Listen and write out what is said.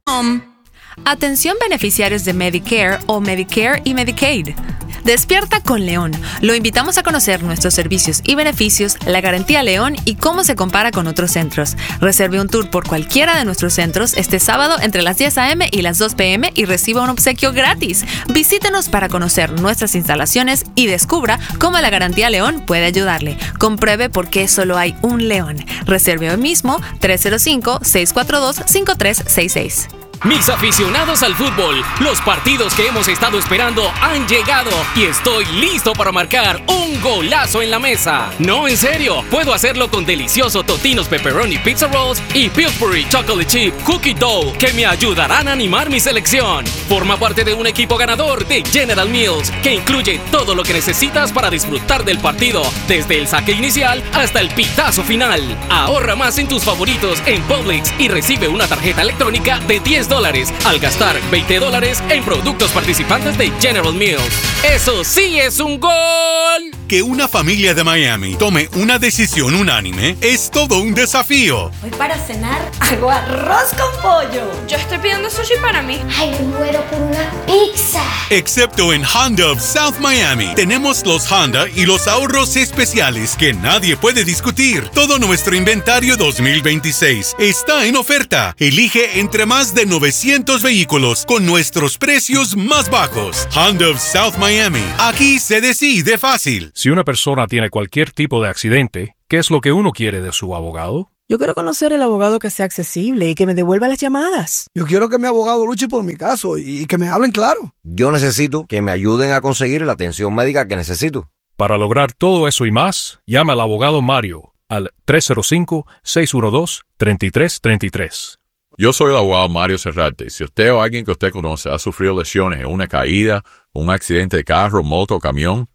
Atención beneficiarios de Medicare o Medicare y Medicaid. Despierta con León. Lo invitamos a conocer nuestros servicios y beneficios, la garantía León y cómo se compara con otros centros. Reserve un tour por cualquiera de nuestros centros este sábado entre las 10 a.m. y las 2 p.m. y reciba un obsequio gratis. Visítenos para conocer nuestras instalaciones y descubra cómo la garantía León puede ayudarle. Compruebe por qué solo hay un León. Reserve hoy mismo 305-642-5366. Mis aficionados al fútbol, los partidos que hemos estado esperando han llegado y estoy listo para marcar un golazo en la mesa. No, en serio, puedo hacerlo con delicioso Totino's Pepperoni Pizza Rolls y Pillsbury Chocolate Chip Cookie Dough que me ayudarán a animar mi selección. Forma parte de un equipo ganador de General Mills que incluye todo lo que necesitas para disfrutar del partido, desde el saque inicial hasta el pitazo final. Ahorra más en tus favoritos en Publix y recibe una tarjeta electrónica de $10 al gastar $20 en productos participantes de General Mills. ¡Eso sí es un gol! Que una familia de Miami tome una decisión unánime es todo un desafío. Hoy para cenar hago arroz con pollo. Yo estoy pidiendo sushi para mí. Ay, me muero por una pizza. Excepto en Honda of South Miami. Tenemos los Honda y los ahorros especiales que nadie puede discutir. Todo nuestro inventario 2026 está en oferta. Elige entre más de 900 vehículos con nuestros precios más bajos. Honda of South Miami. Aquí se decide fácil. Si una persona tiene cualquier tipo de accidente, ¿qué es lo que uno quiere de su abogado? Yo quiero conocer el abogado que sea accesible y que me devuelva las llamadas. Yo quiero que mi abogado luche por mi caso y que me hablen claro. Yo necesito que me ayuden a conseguir la atención médica que necesito. Para lograr todo eso y más, llama al abogado Mario al 305-612-3333. Yo soy el abogado Mario Serrate. Si usted o alguien que usted conoce ha sufrido lesiones en una caída, un accidente de carro, moto o camión,